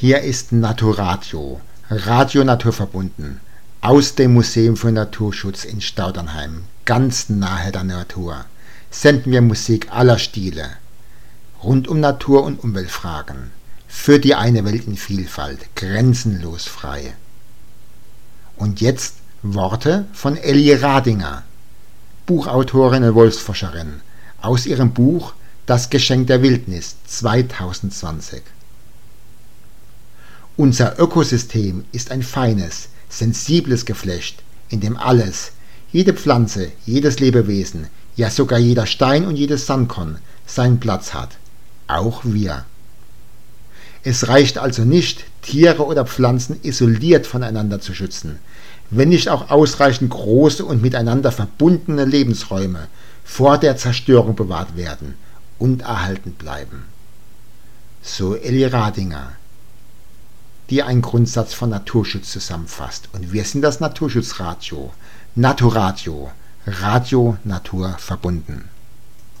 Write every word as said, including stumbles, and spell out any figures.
Hier ist Naturadio, Radio Naturverbunden, aus dem Museum für Naturschutz in Staudernheim, ganz nahe der Natur, senden wir Musik aller Stile, rund um Natur- und Umweltfragen, für die eine Welt in Vielfalt, grenzenlos frei. Und jetzt Worte von Elli Radinger, Buchautorin und Wolfsforscherin, aus ihrem Buch Das Geschenk der Wildnis zweitausendzwanzig. Unser Ökosystem ist ein feines, sensibles Geflecht, in dem alles, jede Pflanze, jedes Lebewesen, ja sogar jeder Stein und jedes Sandkorn seinen Platz hat, auch wir. Es reicht also nicht, Tiere oder Pflanzen isoliert voneinander zu schützen, wenn nicht auch ausreichend große und miteinander verbundene Lebensräume vor der Zerstörung bewahrt werden und erhalten bleiben. So Elli Radinger, die einen Grundsatz von Naturschutz zusammenfasst. Und wir sind das Naturschutzradio, Naturadio, Radio Natur verbunden.